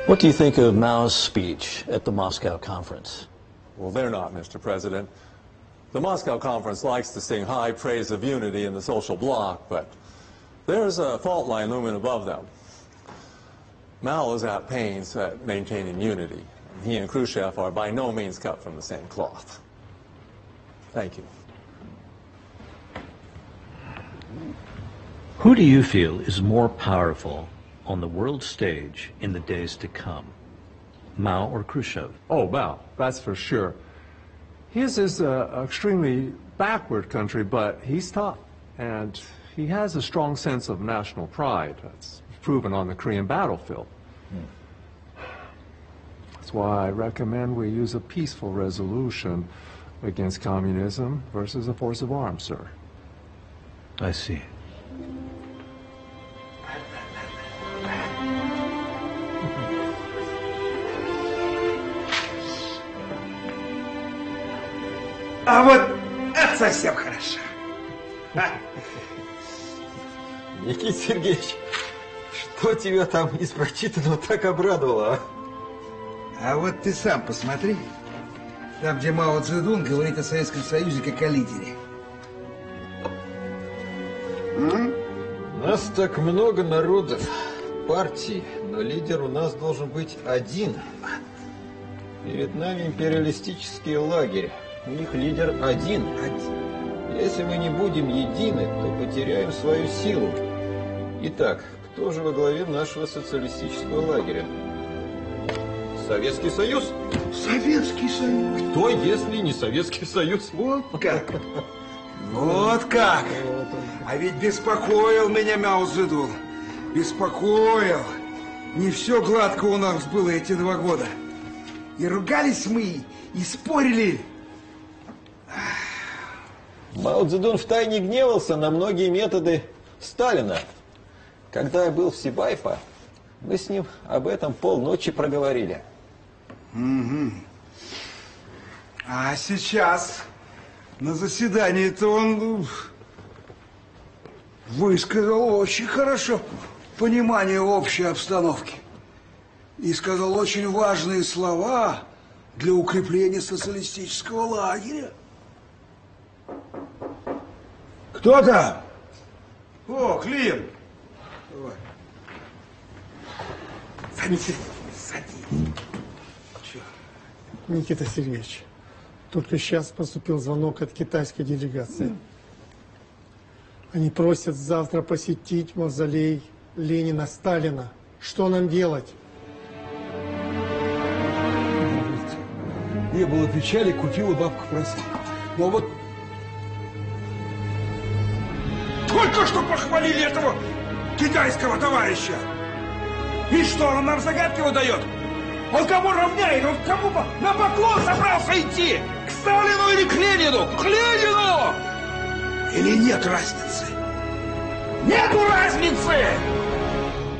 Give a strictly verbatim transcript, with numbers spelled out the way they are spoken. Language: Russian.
What do you think of Mao's speech at the Moscow conference? Well, they're not, Mister President. The Moscow conference likes to sing high praise of unity in the social bloc, but there's a fault line looming above them. Mao is at pains at maintaining unity. He and Khrushchev are by no means cut from the same cloth. Thank you. Who do you feel is more powerful on the world stage in the days to come, Mao or Khrushchev? Oh, Mao, that's for sure. His is an extremely backward country, but he's tough, and he has a strong sense of national pride. That's proven on the Korean battlefield. Hmm. That's why I recommend we use a peaceful resolution against communism versus a force of arms, sir. I see. А вот это совсем хорошо. Никита Сергеевич, что тебя там из прочитанного так обрадовало, а? А вот ты сам посмотри. Там, где Мао Цзэдун говорит о Советском Союзе как о лидере. М? Нас так много народов, партий, но лидер у нас должен быть один. Перед нами империалистический лагерь. У них лидер один. один. Если мы не будем едины, то потеряем свою силу. Итак, кто же во главе нашего социалистического лагеря? Советский Союз? Советский Союз. Кто, если не Советский Союз? Вот как. Вот как. А ведь беспокоил меня Мао Цзэдун. Беспокоил. Не все гладко у нас было эти два года. И ругались мы, и спорили. Мао Цзэдун втайне гневался на многие методы Сталина. Когда я был в Сибайпо, мы с ним об этом полночи проговорили. Угу. А сейчас на заседании-то он высказал очень хорошо понимание общей обстановки. И сказал очень важные слова для укрепления социалистического лагеря. Кто там? О, Клим! Давай. Садись, садись. Че? Никита Сергеевич, только сейчас поступил звонок от китайской делегации. Они просят завтра посетить мавзолей Ленина, Сталина. Что нам делать? Не было печали, купила бабка просто. Но вот только что похвалили этого китайского товарища. И что он нам загадки выдает? Он кому равняет? Он кому на поклон собрался идти? К Сталину или к Ленину? К Ленину! Или нет разницы? Нету разницы!